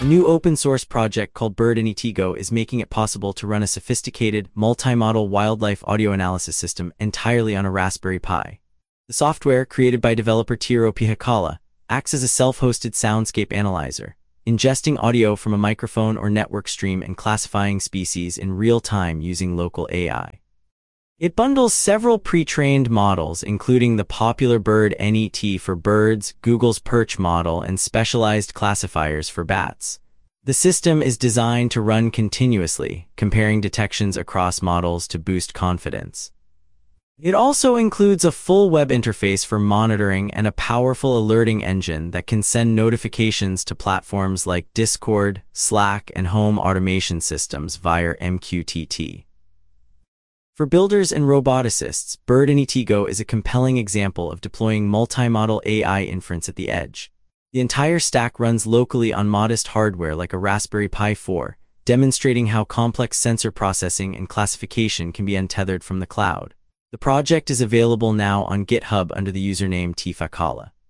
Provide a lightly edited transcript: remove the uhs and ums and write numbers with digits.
A new open-source project called BirdNETgo is making it possible to run a sophisticated, multi-modal wildlife audio analysis system entirely on a Raspberry Pi. The software, created by developer Tiro Pihakala, acts as a self-hosted soundscape analyzer, ingesting audio from a microphone or network stream and classifying species in real time using local AI. It bundles several pre-trained models, including the popular BirdNET for birds, Google's Perch model, and specialized classifiers for bats. The system is designed to run continuously, comparing detections across models to boost confidence. It also includes a full web interface for monitoring and a powerful alerting engine that can send notifications to platforms like Discord, Slack, and home automation systems via MQTT. For builders and roboticists, BirdNETgo is a compelling example of deploying multi-modal AI inference at the edge. The entire stack runs locally on modest hardware like a Raspberry Pi 4, demonstrating how complex sensor processing and classification can be untethered from the cloud. The project is available now on GitHub under the username Tifakala.